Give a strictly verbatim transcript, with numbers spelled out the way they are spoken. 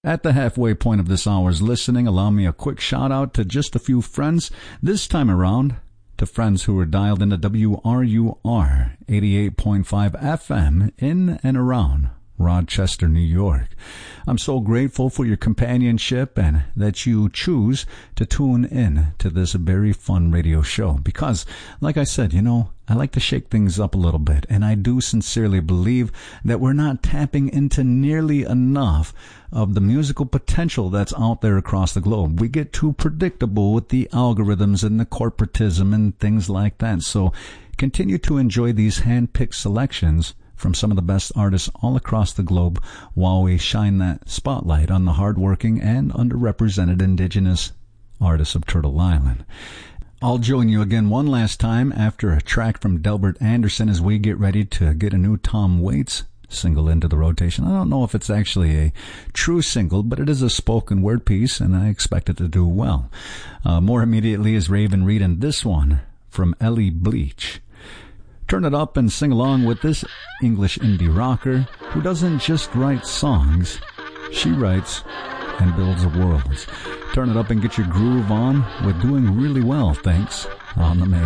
At the halfway point of this hour's listening, allow me a quick shout out to just a few friends. This time around, to friends who are dialed into W R U R eighty-eight point five F M in and around Rochester, New York. I'm so grateful for your companionship and that you choose to tune in to this very fun radio show because, like I said, you know, I like to shake things up a little bit, and I do sincerely believe that we're not tapping into nearly enough of the musical potential that's out there across the globe. We get too predictable with the algorithms and the corporatism and things like that. So continue to enjoy these hand-picked selections from some of the best artists all across the globe while we shine that spotlight on the hardworking and underrepresented indigenous artists of Turtle Island. I'll join you again one last time after a track from Delbert Anderson as we get ready to get a new Tom Waits single into the rotation. I don't know if it's actually a true single, but it is a spoken word piece, and I expect it to do well. Uh, more immediately is Raven Reed, and this one from Ellie Bleach. Turn it up and sing along with this English indie rocker who doesn't just write songs, she writes and builds worlds. Turn it up and get your groove on. We're doing really well, thanks, on the main.